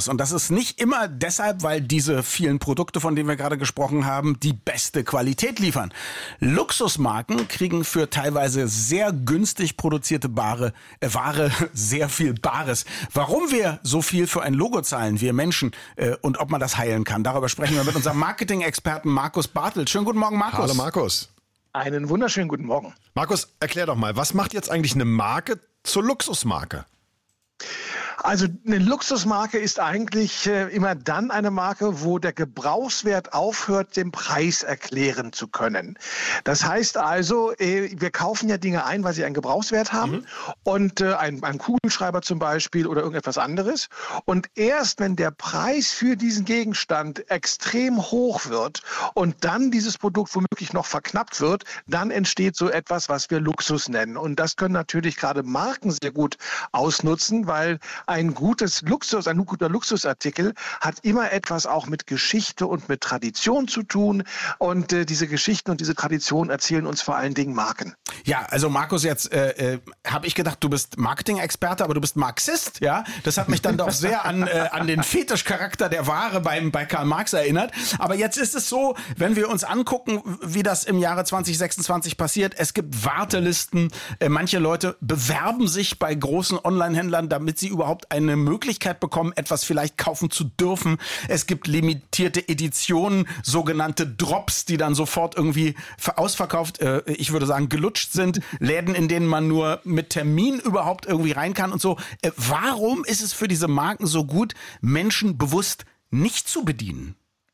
Und das ist nicht immer deshalb, weil diese vielen Produkte, von denen wir gerade gesprochen haben, die beste Qualität liefern. Luxusmarken kriegen für teilweise sehr günstig produzierte Ware sehr viel Bares. Warum wir so viel für ein Logo zahlen, wir Menschen, und ob man das heilen kann, darüber sprechen wir mit unserem Marketing-Experten Markus Bartelt. Schönen guten Morgen, Markus. Hallo Markus. Einen wunderschönen guten Morgen. Markus, erklär doch mal, was macht jetzt eigentlich eine Marke zur Luxusmarke? Also eine Luxusmarke ist eigentlich immer dann eine Marke, wo der Gebrauchswert aufhört, den Preis erklären zu können. Das heißt also, wir kaufen ja Dinge ein, weil sie einen Gebrauchswert haben und ein Kugelschreiber zum Beispiel oder irgendetwas anderes. Und erst wenn der Preis für diesen Gegenstand extrem hoch wird und dann dieses Produkt womöglich noch verknappt wird, dann entsteht so etwas, was wir Luxus nennen. Und das können natürlich gerade Marken sehr gut ausnutzen, weil ein guter Luxusartikel hat immer etwas auch mit Geschichte und mit Tradition zu tun. Und diese Geschichten und diese Tradition erzählen uns vor allen Dingen Marken. Ja, also Markus, jetzt habe ich gedacht, du bist Marketing-Experte, aber du bist Marxist, ja? Das hat mich dann doch sehr an den Fetischcharakter der Ware bei Karl Marx erinnert. Aber jetzt ist es so, wenn wir uns angucken, wie das im Jahre 2026 passiert, es gibt Wartelisten, manche Leute bewerben sich bei großen Online-Händlern, damit sie überhaupt eine Möglichkeit bekommen, etwas vielleicht kaufen zu dürfen. Es gibt limitierte Editionen, sogenannte Drops, die dann sofort irgendwie ausverkauft, ich würde sagen, gelutscht sind. Läden, in denen man nur mit Termin überhaupt irgendwie rein kann und so. Warum ist es für diese Marken so gut, Menschen bewusst nicht zu bedienen?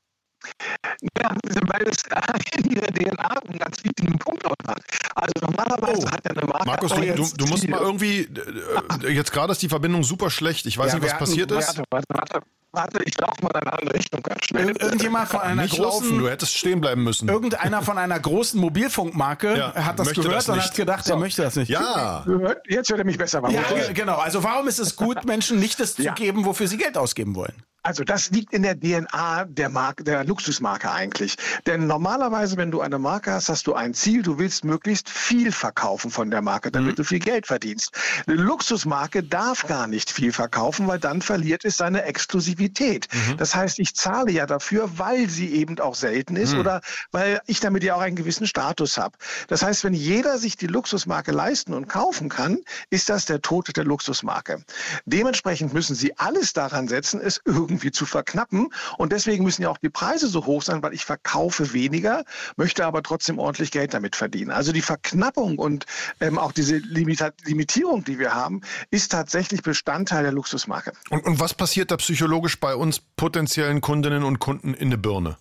Ja, weil es in ihrer DNA einen ganz wichtigen Punkt hat. Also normalerweise hat ja eine Marke... Markus, du musst mal irgendwie... jetzt gerade ist die Verbindung super schlecht. Ich weiß nicht, was passiert ist. Warte, ich laufe mal in eine andere Richtung ganz schnell. Irgendjemand von einer nicht laufen, du hättest stehen bleiben müssen. Irgendeiner von einer großen Mobilfunkmarke hat das gehört und hat gedacht, er möchte das nicht. Ja. Jetzt hört er mich besser. Ja, genau. Also warum ist es gut, Menschen nicht das zu geben, wofür sie Geld ausgeben wollen? Also das liegt in der DNA der Marke, der Luxusmarke eigentlich. Denn normalerweise, wenn du eine Marke hast, hast du ein Ziel, du willst möglichst viel verkaufen von der Marke, damit du viel Geld verdienst. Eine Luxusmarke darf gar nicht viel verkaufen, weil dann verliert es seine Exklusivität. Das heißt, ich zahle ja dafür, weil sie eben auch selten ist oder weil ich damit ja auch einen gewissen Status habe. Das heißt, wenn jeder sich die Luxusmarke leisten und kaufen kann, ist das der Tod der Luxusmarke. Dementsprechend müssen sie alles daran setzen, es irgendwie zu verknappen. Und deswegen müssen ja auch die Preise so hoch sein, weil ich verkaufe weniger, möchte aber trotzdem ordentlich Geld damit verdienen. Also die Verknappung und auch diese Limitierung, die wir haben, ist tatsächlich Bestandteil der Luxusmarke. Und was passiert da psychologisch bei uns potenziellen Kundinnen und Kunden in der Birne?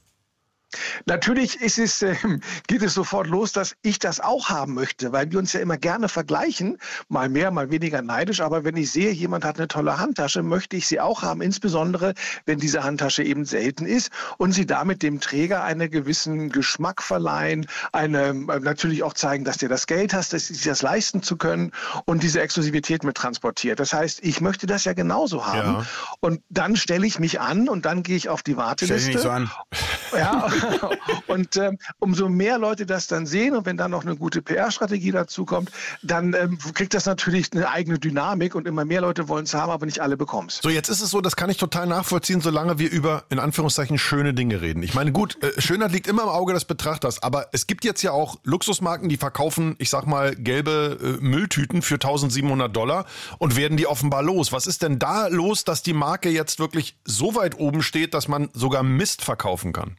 Natürlich geht es sofort los, dass ich das auch haben möchte, weil wir uns ja immer gerne vergleichen, mal mehr, mal weniger neidisch. Aber wenn ich sehe, jemand hat eine tolle Handtasche, möchte ich sie auch haben, insbesondere wenn diese Handtasche eben selten ist und sie damit dem Träger einen gewissen Geschmack verleihen, natürlich auch zeigen, dass du das Geld hast, dass sich das leisten zu können und diese Exklusivität mit transportiert. Das heißt, ich möchte das ja genauso haben. Ja. Und dann stelle ich mich an und dann gehe ich auf die Warteliste. Stell dich nicht so an. Ja. Und umso mehr Leute das dann sehen und wenn dann noch eine gute PR-Strategie dazu kommt, dann kriegt das natürlich eine eigene Dynamik und immer mehr Leute wollen es haben, aber nicht alle bekommen es. So, jetzt ist es so, das kann ich total nachvollziehen, solange wir über, in Anführungszeichen, schöne Dinge reden. Ich meine, gut, Schönheit liegt immer im Auge des Betrachters, aber es gibt jetzt ja auch Luxusmarken, die verkaufen, ich sag mal, gelbe Mülltüten für $1.700 und werden die offenbar los. Was ist denn da los, dass die Marke jetzt wirklich so weit oben steht, dass man sogar Mist verkaufen kann?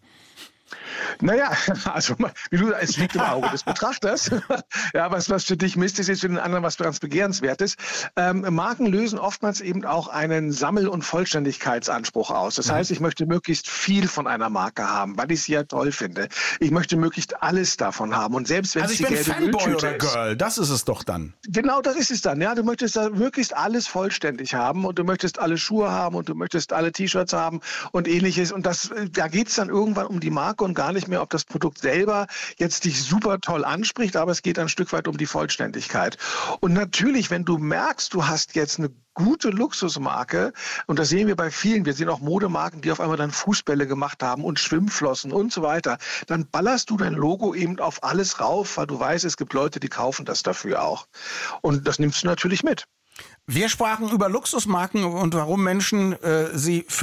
Naja, also es liegt im Auge des Betrachters. Ja, was für dich Mist ist, ist für den anderen was ganz Begehrenswertes. Marken lösen oftmals eben auch einen Sammel- und Vollständigkeitsanspruch aus. Das heißt, ich möchte möglichst viel von einer Marke haben, weil ich sie ja toll finde. Ich möchte möglichst alles davon haben. Und selbst wenn es die gelbe Mülltüte ist. Also ich bin Fanboy oder Girl, das ist es doch dann. Genau, das ist es dann. Ja, du möchtest da möglichst alles vollständig haben und du möchtest alle Schuhe haben und du möchtest alle T-Shirts haben und ähnliches. Und da geht es dann irgendwann um die Marke und gar nicht mehr, ob das Produkt selber jetzt dich super toll anspricht, aber es geht ein Stück weit um die Vollständigkeit. Und natürlich, wenn du merkst, du hast jetzt eine gute Luxusmarke, und das sehen wir bei vielen, wir sehen auch Modemarken, die auf einmal dann Fußbälle gemacht haben und Schwimmflossen und so weiter, dann ballerst du dein Logo eben auf alles rauf, weil du weißt, es gibt Leute, die kaufen das dafür auch. Und das nimmst du natürlich mit. Wir sprachen über Luxusmarken und warum Menschen sie für